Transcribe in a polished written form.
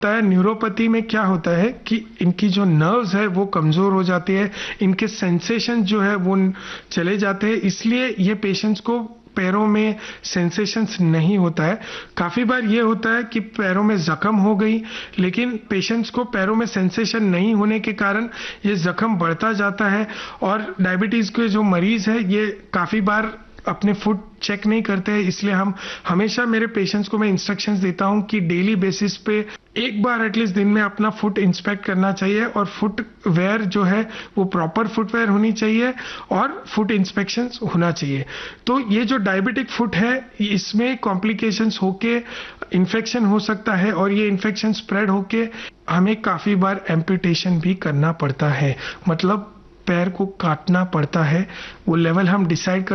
Neuropathy में क्या होता है कि इनकी जो नर्व्स है वो कमजोर हो जाती है, इनके सेंसेशन जो है वो चले जाते हैं, इसलिए ये पेशेंट्स को पैरों में सेंसेशंस नहीं होता है। काफी बार ये होता है कि पैरों में जख्म हो गई, लेकिन पेशेंट्स को पैरों में सेंसेशन नहीं होने के कारण ये जख्म बढ़ता जाता है। और डायबिटीज के जो मरीज है ये काफी बार अपने फुट चेक नहीं करते हैं, इसलिए हम हमेशा मेरे पेशेंट्स को मैं इंस्ट्रक्शंस देता हूं कि डेली बेसिस पे एक बार एटलीस्ट दिन में अपना फुट इंस्पेक्ट करना चाहिए, और फुट वेयर जो है वो प्रॉपर फुटवेयर होनी चाहिए और फुट इंस्पेक्शंस होना चाहिए। तो ये जो डायबिटिक फुट है इसमें कॉम्प्लिकेशंस होके इन्फेक्शन हो सकता है, और ये इन्फेक्शन स्प्रेड होके हमें काफी बार एम्पुटेशन भी करना पड़ता है, मतलब पैर को काटना पड़ता है। वो लेवल हम डिसाइड